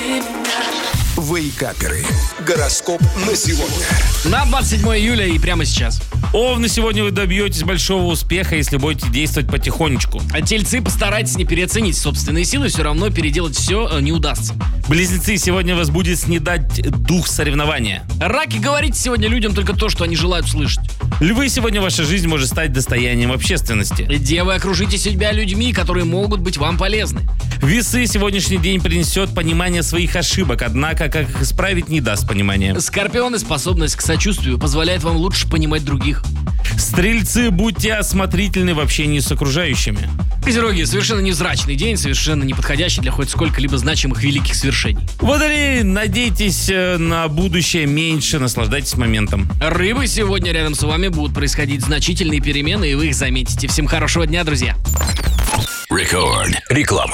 Вейкаперы. Гороскоп на сегодня. На 27 июля и прямо сейчас. Овны, сегодня вы добьетесь большого успеха, если будете действовать потихонечку. А тельцы, постарайтесь не переоценить собственные силы, все равно переделать все не удастся. Близнецы, сегодня вас будет снедать дух соревнования. Раки, говорите сегодня людям только то, что они желают слышать. Львы, сегодня ваша жизнь может стать достоянием общественности. Девы, окружите себя людьми, которые могут быть вам полезны. Весы, сегодняшний день принесет понимание своих ошибок, однако как их исправить, не даст понимания. Скорпионы, способность к сочувствию позволяет вам лучше понимать других. Стрельцы, будьте осмотрительны в общении с окружающими. Козероги, совершенно невзрачный день, совершенно неподходящий для хоть сколько-либо значимых великих свершений. Водолеи, надейтесь на будущее меньше, наслаждайтесь моментом. Рыбы, сегодня рядом с вами будут происходить значительные перемены, и вы их заметите. Всем хорошего дня, друзья. Рекорд. Реклама.